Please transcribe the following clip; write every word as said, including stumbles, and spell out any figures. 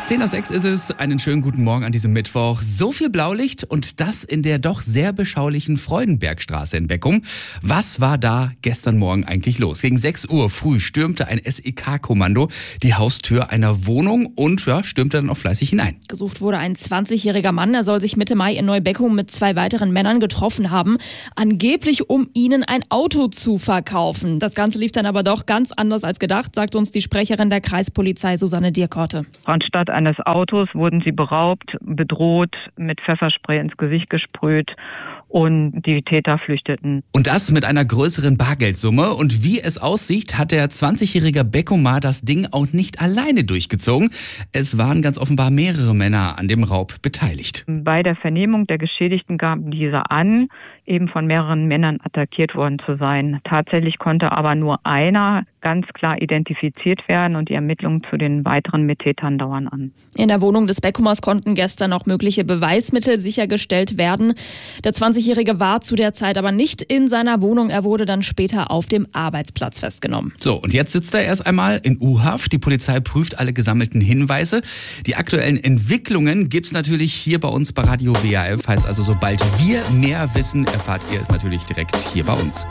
zehn nach sechs ist es. Einen schönen guten Morgen an diesem Mittwoch. So viel Blaulicht und das in der doch sehr beschaulichen Freudenbergstraße in Beckum. Was war da gestern Morgen eigentlich los? Gegen sechs Uhr früh stürmte ein S E K-Kommando die Haustür einer Wohnung und ja, stürmte dann auch fleißig hinein. Gesucht wurde ein zwanzigjähriger Mann. Er soll sich Mitte Mai in Neubeckum mit zwei weiteren Männern getroffen haben. Angeblich, um ihnen ein Auto zu verkaufen. Das Ganze lief dann aber doch ganz anders als gedacht, sagt uns die Sprecherin der Kreispolizei Susanne Dierkorte. Anstatt eines Autos wurden sie beraubt, bedroht, mit Pfefferspray ins Gesicht gesprüht und die Täter flüchteten. Und das mit einer größeren Bargeldsumme. Und wie es aussieht, hat der zwanzigjährige Beckumer das Ding auch nicht alleine durchgezogen. Es waren ganz offenbar mehrere Männer an dem Raub beteiligt. Bei der Vernehmung der Geschädigten gaben diese an, eben von mehreren Männern attackiert worden zu sein. Tatsächlich konnte aber nur einer ganz klar identifiziert werden und die Ermittlungen zu den weiteren Mittätern dauern an. In der Wohnung des Beckumers konnten gestern auch mögliche Beweismittel sichergestellt werden. Der zwanzigjährige war zu der Zeit aber nicht in seiner Wohnung. Er wurde dann später auf dem Arbeitsplatz festgenommen. So, und jetzt sitzt er erst einmal in U-Haft. Die Polizei prüft alle gesammelten Hinweise. Die aktuellen Entwicklungen gibt's natürlich hier bei uns bei Radio W A F. Heißt also, sobald wir mehr wissen, erfahrt ihr es natürlich direkt hier bei uns.